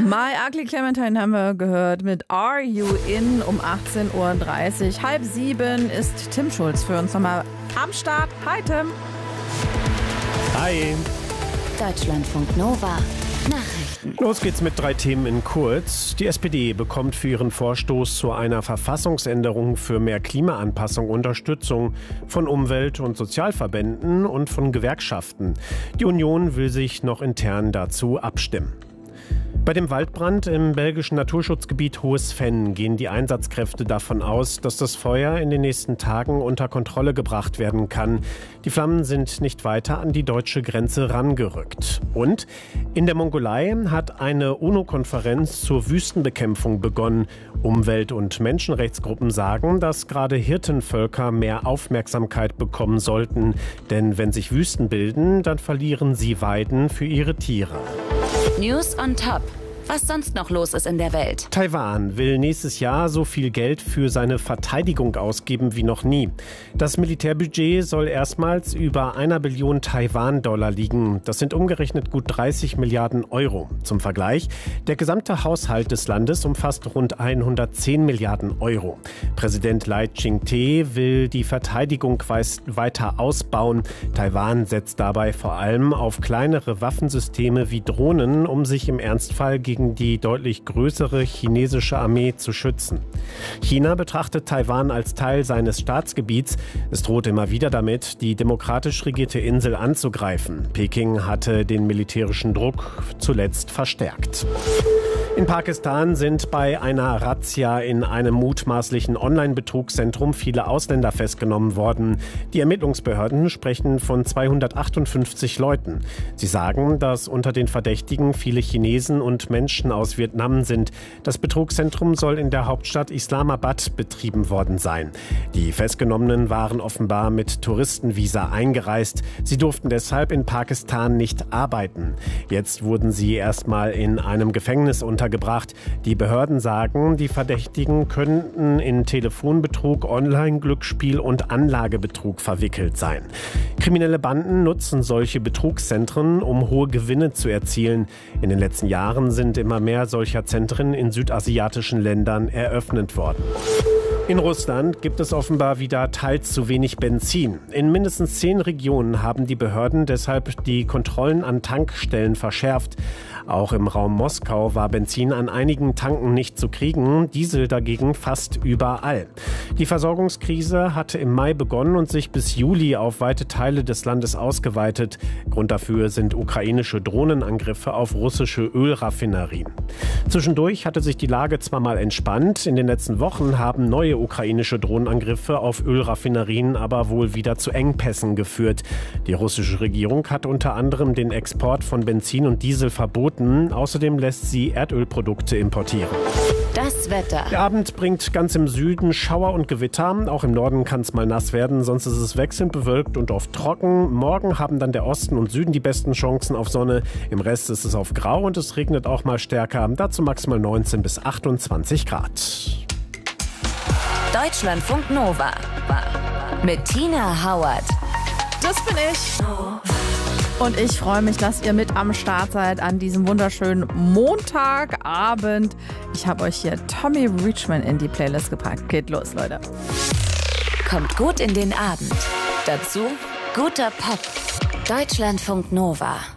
My Ugly Clementine haben wir gehört mit Are You In um 18:30 Uhr. 6:30 ist Tim Schulz für uns nochmal am Start. Hi Tim. Hi. Deutschlandfunk Nova. Nachrichten. Los geht's mit 3 Themen in kurz. Die SPD bekommt für ihren Vorstoß zu einer Verfassungsänderung für mehr Klimaanpassung Unterstützung von Umwelt- und Sozialverbänden und von Gewerkschaften. Die Union will sich noch intern dazu abstimmen. Bei dem Waldbrand im belgischen Naturschutzgebiet Hohes Venn gehen die Einsatzkräfte davon aus, dass das Feuer in den nächsten Tagen unter Kontrolle gebracht werden kann. Die Flammen sind nicht weiter an die deutsche Grenze rangerückt. Und in der Mongolei hat eine UNO-Konferenz zur Wüstenbekämpfung begonnen. Umwelt- und Menschenrechtsgruppen sagen, dass gerade Hirtenvölker mehr Aufmerksamkeit bekommen sollten. Denn wenn sich Wüsten bilden, dann verlieren sie Weiden für ihre Tiere. News on Top. Was sonst noch los ist in der Welt. Taiwan will nächstes Jahr so viel Geld für seine Verteidigung ausgeben wie noch nie. Das Militärbudget soll erstmals über 1 Billion Taiwan-Dollar liegen. Das sind umgerechnet gut 30 Milliarden Euro. Zum Vergleich, der gesamte Haushalt des Landes umfasst rund 110 Milliarden Euro. Präsident Lai Ching-te will die Verteidigung weiter ausbauen. Taiwan setzt dabei vor allem auf kleinere Waffensysteme wie Drohnen, um sich im Ernstfall gegen die deutlich größere chinesische Armee zu schützen. China betrachtet Taiwan als Teil seines Staatsgebiets. Es droht immer wieder damit, die demokratisch regierte Insel anzugreifen. Peking hatte den militärischen Druck zuletzt verstärkt. In Pakistan sind bei einer Razzia in einem mutmaßlichen Online-Betrugszentrum viele Ausländer festgenommen worden. Die Ermittlungsbehörden sprechen von 258 Leuten. Sie sagen, dass unter den Verdächtigen viele Chinesen und Menschen aus Vietnam sind. Das Betrugszentrum soll in der Hauptstadt Islamabad betrieben worden sein. Die Festgenommenen waren offenbar mit Touristenvisa eingereist. Sie durften deshalb in Pakistan nicht arbeiten. Jetzt wurden sie erstmal in einem Gefängnis untergebracht. Die Behörden sagen, die Verdächtigen könnten in Telefonbetrug, Online-Glücksspiel und Anlagebetrug verwickelt sein. Kriminelle Banden nutzen solche Betrugszentren, um hohe Gewinne zu erzielen. In den letzten Jahren sind immer mehr solcher Zentren in südasiatischen Ländern eröffnet worden. In Russland gibt es offenbar wieder teils zu wenig Benzin. In mindestens 10 Regionen haben die Behörden deshalb die Kontrollen an Tankstellen verschärft. Auch im Raum Moskau war Benzin an einigen Tanken nicht zu kriegen, Diesel dagegen fast überall. Die Versorgungskrise hatte im Mai begonnen und sich bis Juli auf weite Teile des Landes ausgeweitet. Grund dafür sind ukrainische Drohnenangriffe auf russische Ölraffinerien. Zwischendurch hatte sich die Lage zwar mal entspannt, in den letzten Wochen haben neue ukrainische Drohnenangriffe auf Ölraffinerien aber wohl wieder zu Engpässen geführt. Die russische Regierung hat unter anderem den Export von Benzin und Diesel verboten. Außerdem lässt sie Erdölprodukte importieren. Das Wetter. Der Abend bringt ganz im Süden Schauer und Gewitter. Auch im Norden kann es mal nass werden, sonst ist es wechselnd bewölkt und oft trocken. Morgen haben dann der Osten und Süden die besten Chancen auf Sonne. Im Rest ist es auf grau und es regnet auch mal stärker. Dazu maximal 19 bis 28 Grad. Deutschlandfunk Nova. Mit Tina Hauert. Das bin ich. Und ich freue mich, dass ihr mit am Start seid an diesem wunderschönen Montagabend. Ich habe euch hier Tommy Reachman in die Playlist gepackt. Geht los, Leute. Kommt gut in den Abend. Dazu guter Pop. Deutschlandfunk Nova.